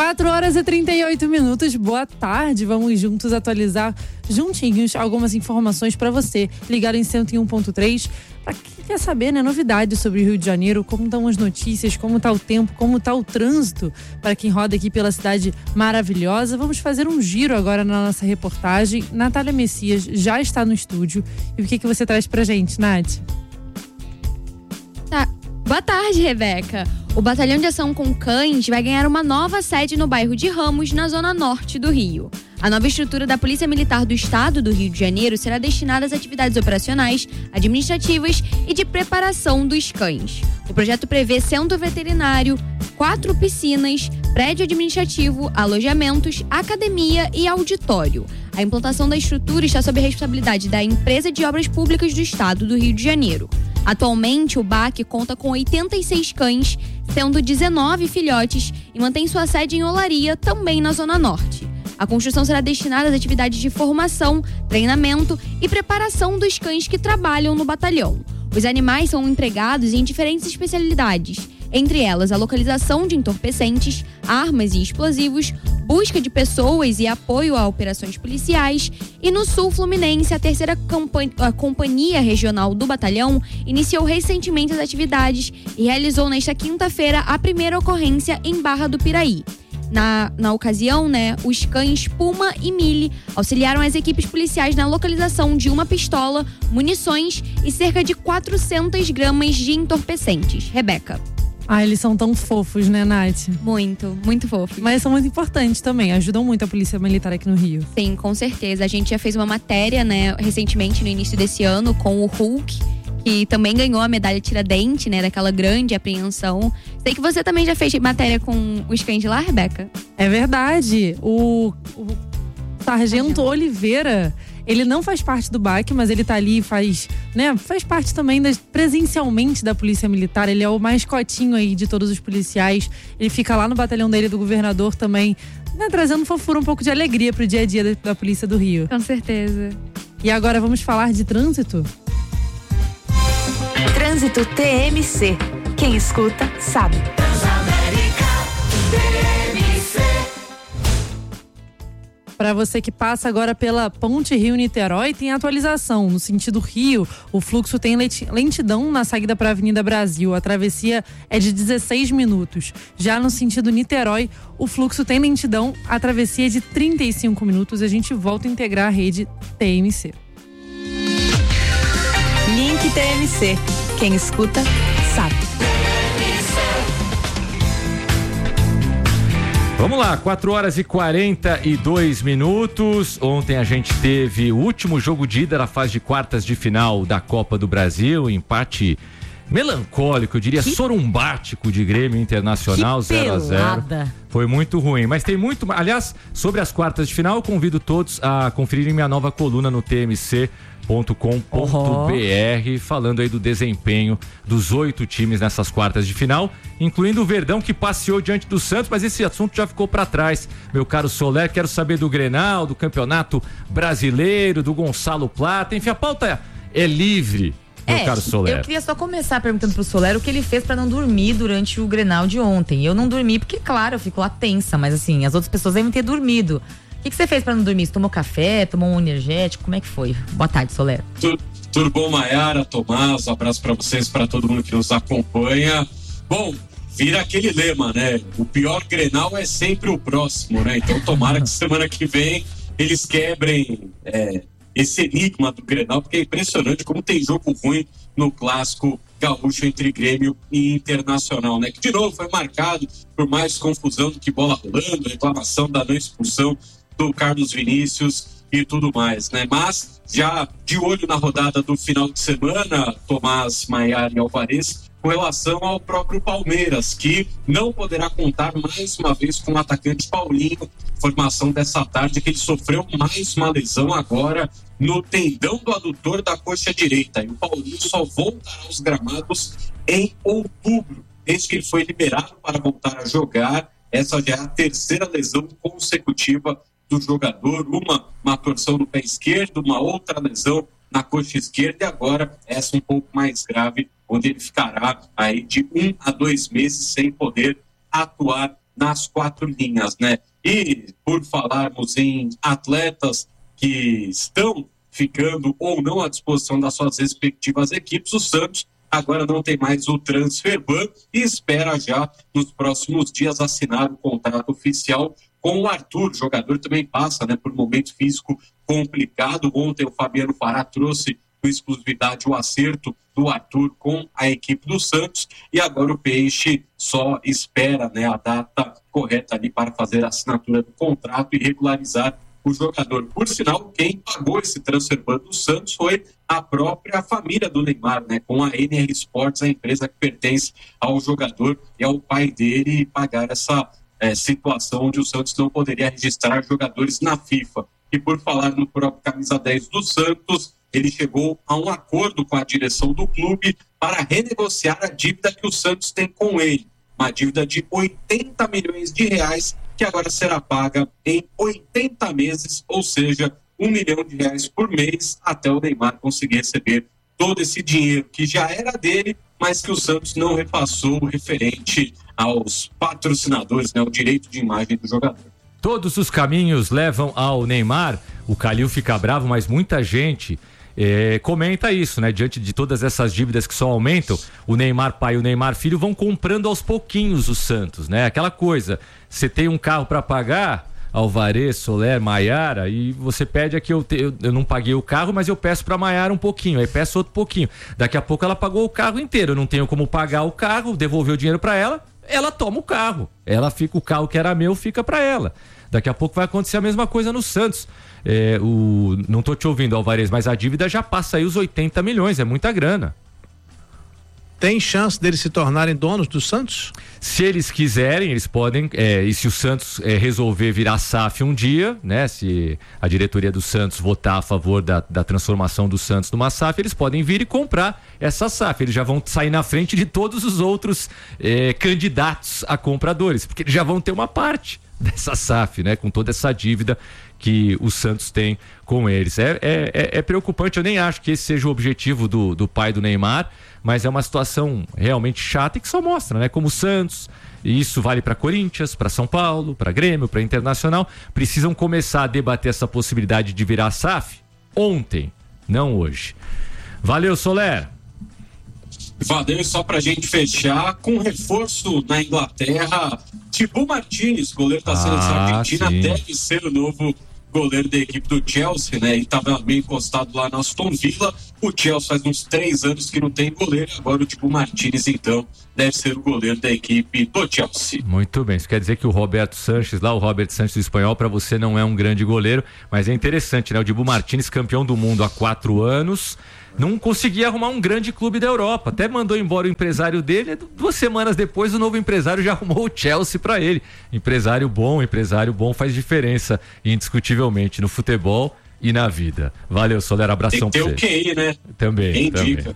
4h38. Boa tarde. Vamos juntos atualizar juntinhos algumas informações para você. Ligar em 101.3 para quem quer saber, né, novidades sobre o Rio de Janeiro, como estão as notícias, como está o tempo, como está o trânsito para quem roda aqui pela cidade maravilhosa. Vamos fazer um giro agora na nossa reportagem. Natália Messias já está no estúdio. E o que você traz pra gente, Nath? Boa tarde, Rebeca. O Batalhão de Ação com Cães vai ganhar uma nova sede no bairro de Ramos, na zona norte do Rio. A nova estrutura da Polícia Militar do Estado do Rio de Janeiro será destinada às atividades operacionais, administrativas e de preparação dos cães. O projeto prevê centro veterinário, 4 piscinas, prédio administrativo, alojamentos, academia e auditório. A implantação da estrutura está sob a responsabilidade da Empresa de Obras Públicas do Estado do Rio de Janeiro. Atualmente, o BAC conta com 86 cães, sendo 19 filhotes, e mantém sua sede em Olaria, também na Zona Norte. A construção será destinada às atividades de formação, treinamento e preparação dos cães que trabalham no batalhão. Os animais são empregados em diferentes especialidades, entre elas a localização de entorpecentes, armas e explosivos, busca de pessoas e apoio a operações policiais. E no sul fluminense, a terceira companhia regional do batalhão iniciou recentemente as atividades e realizou nesta quinta-feira a primeira ocorrência em Barra do Piraí. Na ocasião, os cães Puma e Mille auxiliaram as equipes policiais na localização de uma pistola, munições e cerca de 400 gramas de entorpecentes. Rebeca. Eles são tão fofos, né, Nath? Muito, muito fofos. Mas são muito importantes também, ajudam muito a Polícia Militar aqui no Rio. Sim, com certeza. A gente já fez uma matéria, recentemente, no início desse ano, com o Hulk, que também ganhou a medalha Tiradentes, daquela grande apreensão. Sei que você também já fez matéria com os cães de lá, Rebeca. É verdade. O Sargento Oliveira, ele não faz parte do BAC, mas ele tá ali e faz parte também presencialmente da Polícia Militar. Ele é o mascotinho aí de todos os policiais. Ele fica lá no batalhão dele do governador também, trazendo fofura, um pouco de alegria pro dia a dia da Polícia do Rio. Com certeza. E agora vamos falar de trânsito? Trânsito TMC. Quem escuta, sabe. Para você que passa agora pela Ponte Rio-Niterói, tem atualização. No sentido Rio, o fluxo tem lentidão na saída para a Avenida Brasil. A travessia é de 16 minutos. Já no sentido Niterói, o fluxo tem lentidão, a travessia é de 35 minutos. A gente volta a integrar a rede TMC. Link TMC. Quem escuta, sabe. Vamos lá, 4h42. Ontem a gente teve o último jogo de ida da fase de quartas de final da Copa do Brasil, empate melancólico, eu diria sorumbático de Grêmio Internacional, 0-0. Foi muito ruim, mas tem muito. Aliás, sobre as quartas de final, eu convido todos a conferirem minha nova coluna no tmc.com.br, falando aí do desempenho dos 8 times nessas quartas de final, incluindo o Verdão, que passeou diante do Santos, mas esse assunto já ficou para trás, meu caro Soler. Quero saber do Grenal, do Campeonato Brasileiro, do Gonçalo Plata, enfim, a pauta é livre. Meu caro Soler. Eu queria só começar perguntando pro Soler o que ele fez pra não dormir durante o Grenal de ontem. Eu não dormi porque, claro, eu fico lá tensa, mas assim, as outras pessoas devem ter dormido. O que você fez pra não dormir? Você tomou café, tomou um energético? Como é que foi? Boa tarde, Soler. Tudo bom, Maiara, Tomás? Um abraço pra vocês, pra todo mundo que nos acompanha. Bom, vira aquele lema, O pior Grenal é sempre o próximo, Então tomara que semana que vem eles quebrem esse enigma do Grenal, porque é impressionante como tem jogo ruim no clássico gaúcho entre Grêmio e Internacional, Que de novo foi marcado por mais confusão do que bola rolando, reclamação da não expulsão do Carlos Vinícius e tudo mais, Mas já de olho na rodada do final de semana, Tomás, Maiara e Alvarez, com relação ao próprio Palmeiras, que não poderá contar mais uma vez com o atacante Paulinho. Informação dessa tarde que ele sofreu mais uma lesão agora no tendão do adutor da coxa direita. E o Paulinho só voltará aos gramados em outubro, desde que ele foi liberado para voltar a jogar. Essa já é a terceira lesão consecutiva do jogador, uma torção no pé esquerdo, uma outra lesão na coxa esquerda e agora essa um pouco mais grave, onde ele ficará aí de 1 a 2 meses sem poder atuar nas 4 linhas, né? E por falarmos em atletas que estão ficando ou não à disposição das suas respectivas equipes, o Santos agora não tem mais o transfer ban e espera já nos próximos dias assinar o contrato oficial com o Arthur. O jogador também passa, né, por um momento físico complicado. Ontem o Fabiano Fará trouxe com exclusividade o acerto do Arthur com a equipe do Santos e agora o Peixe só espera, né, a data correta ali para fazer a assinatura do contrato e regularizar o jogador. Por sinal, quem pagou esse transfer ban do Santos foi a própria família do Neymar, né, com a NR Sports, a empresa que pertence ao jogador, e ao pai dele pagar essa situação onde o Santos não poderia registrar jogadores na FIFA. E por falar no próprio camisa 10 do Santos, ele chegou a um acordo com a direção do clube para renegociar a dívida que o Santos tem com ele. Uma dívida de 80 milhões de reais, que agora será paga em 80 meses, ou seja, R$1 milhão por mês, até o Neymar conseguir receber todo esse dinheiro que já era dele, mas que o Santos não repassou referente aos patrocinadores, né, o direito de imagem do jogador. Todos os caminhos levam ao Neymar. O Calil fica bravo, mas muita gente comenta isso, né? Diante de todas essas dívidas que só aumentam, o Neymar pai e o Neymar filho vão comprando aos pouquinhos o Santos, né? Aquela coisa, você tem um carro para pagar, Alvarez, Soler, Maiara, e você pede aqui, eu não paguei o carro, mas eu peço pra Maiara um pouquinho, aí peço outro pouquinho. Daqui a pouco ela pagou o carro inteiro, eu não tenho como pagar o carro, devolver o dinheiro pra ela, ela toma o carro. O carro que era meu fica pra ela. Daqui a pouco vai acontecer a mesma coisa no Santos. Não tô te ouvindo, Alvarez, mas a dívida já passa aí os 80 milhões, é muita grana. Tem chance deles se tornarem donos do Santos? Se eles quiserem, eles podem, e se o Santos resolver virar SAF um dia, né? Se a diretoria do Santos votar a favor da transformação do Santos numa SAF, eles podem vir e comprar essa SAF. Eles já vão sair na frente de todos os outros candidatos a compradores, porque eles já vão ter uma parte dessa SAF, né? Com toda essa dívida que o Santos tem com eles. É preocupante, eu nem acho que esse seja o objetivo do pai do Neymar, mas é uma situação realmente chata e que só mostra, né? Como o Santos, e isso vale para Corinthians, para São Paulo, para Grêmio, para Internacional, precisam começar a debater essa possibilidade de virar SAF ontem, não hoje. Valeu, Soler. Valeu, só pra gente fechar, com reforço na Inglaterra, Thibaut Martínez, goleiro da seleção argentina, sim, deve ser o novo goleiro da equipe do Chelsea, né? Ele estava meio encostado lá na Aston Villa. O Chelsea faz uns 3 anos que não tem goleiro, agora o Thibaut Martínez, então, deve ser o goleiro da equipe do Chelsea. Muito bem, isso quer dizer que o Roberto Sanches, lá o Roberto Sanches do espanhol, para você não é um grande goleiro, mas é interessante, né? O Thibaut Martínez, campeão do mundo há 4 anos, não conseguia arrumar um grande clube da Europa, até mandou embora o empresário dele, 2 semanas depois o novo empresário já arrumou o Chelsea para ele. Empresário bom faz diferença indiscutivelmente no futebol e na vida. Valeu, Soler, abração pra você. Tem que ter o QI, né? Também.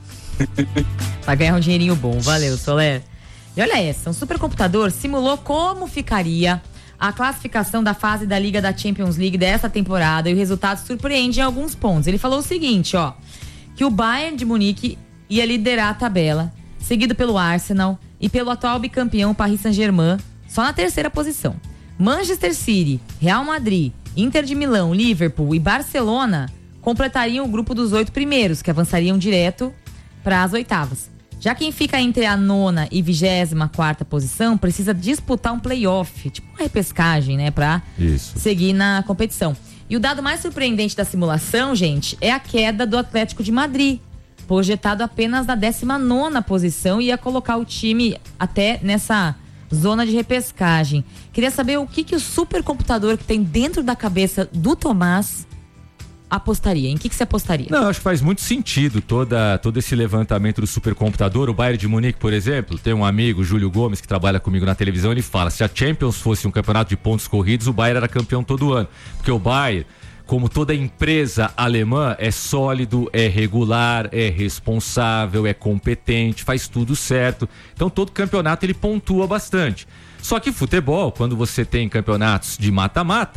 Vai ganhar um dinheirinho bom, valeu, Soler. E olha essa, um supercomputador simulou como ficaria a classificação da fase da Liga da Champions League dessa temporada e o resultado surpreende em alguns pontos. Ele falou o seguinte, ó, que o Bayern de Munique ia liderar a tabela, seguido pelo Arsenal e pelo atual bicampeão Paris Saint-Germain, só na 3ª posição. Manchester City, Real Madrid, Inter de Milão, Liverpool e Barcelona completariam o grupo dos 8 primeiros, que avançariam direto para as 8º. Já quem fica entre a 9ª e 24ª posição precisa disputar um play-off, tipo uma repescagem, né, para seguir na competição. E o dado mais surpreendente da simulação, gente, é a queda do Atlético de Madrid, projetado apenas na 19ª posição, e ia colocar o time até nessa zona de repescagem. Queria saber o que o supercomputador que tem dentro da cabeça do Tomás apostaria. Em que você apostaria? Não, acho que faz muito sentido todo esse levantamento do supercomputador. O Bayern de Munique, por exemplo, tem um amigo, Júlio Gomes, que trabalha comigo na televisão, ele fala, se a Champions fosse um campeonato de pontos corridos, o Bayern era campeão todo ano. Porque o Bayern, como toda empresa alemã, é sólido, é regular, é responsável, é competente, faz tudo certo. Então todo campeonato ele pontua bastante. Só que futebol, quando você tem campeonatos de mata-mata,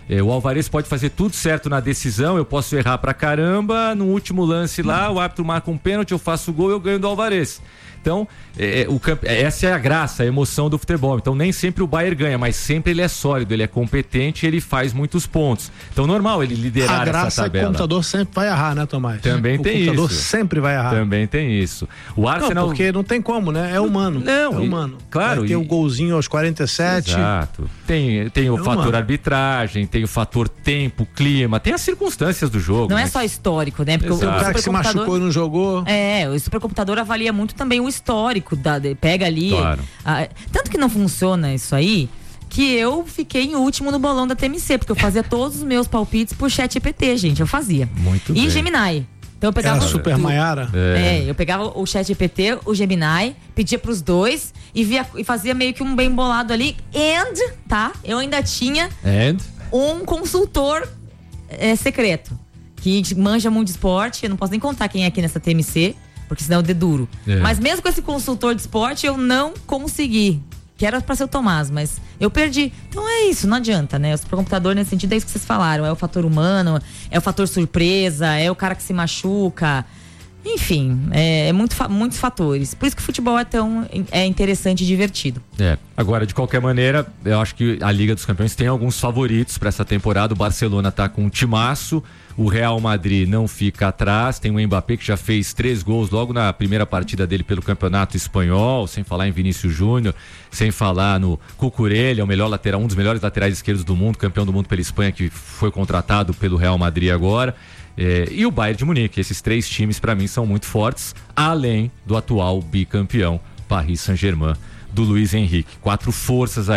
O Alvarez pode fazer tudo certo na decisão, eu posso errar pra caramba, no último lance lá, o árbitro marca um pênalti, eu faço o gol e eu ganho do Alvarez. Então, essa é a graça, a emoção do futebol. Então, nem sempre o Bayern ganha, mas sempre ele é sólido, ele é competente e ele faz muitos pontos. Então, normal ele liderar essa tabela. A graça é que o computador sempre vai errar, né, Tomás? Também tem isso. O computador sempre vai errar. Também tem isso. O Arsenal... Não, porque não tem como, né? É humano. Não, é humano. Claro. Vai ter o golzinho aos 47. Exato. Tem o fator arbitragem, tem o fator tempo, clima, tem as circunstâncias do jogo. Não é só histórico, né? Porque o cara que se machucou e não jogou. O supercomputador avalia muito também o histórico, pega ali. Claro. Tanto que não funciona isso aí, que eu fiquei em último no bolão da TMC, porque eu fazia todos os meus palpites por ChatGPT, gente. Eu fazia. Muito bem. E Gemini. Então eu pegava Era Super Maiara? Eu pegava o ChatGPT, o Gemini, pedia pros dois e fazia meio que um bem bolado ali. Eu ainda tinha um consultor secreto que manja muito de esporte. Eu não posso nem contar quem é aqui nessa TMC, porque senão eu deduro. Mas mesmo com esse consultor de esporte, eu não consegui. Que era pra ser o Tomás, mas eu perdi. Então é isso, não adianta, né? O supercomputador, nesse sentido, é isso que vocês falaram. É o fator humano, é o fator surpresa, é o cara que se machuca. Enfim, muitos fatores. Por isso que o futebol é tão interessante e divertido. Agora, de qualquer maneira, eu acho que a Liga dos Campeões tem alguns favoritos para essa temporada. O Barcelona tá com um timaço. O Real Madrid não fica atrás, tem o Mbappé que já fez 3 gols logo na primeira partida dele pelo Campeonato Espanhol, sem falar em Vinícius Júnior, sem falar no Cucurella, o melhor lateral, um dos melhores laterais esquerdos do mundo, campeão do mundo pela Espanha, que foi contratado pelo Real Madrid agora. E o Bayern de Munique. Esses 3 times para mim são muito fortes, além do atual bicampeão Paris Saint-Germain do Luiz Henrique. 4 forças aí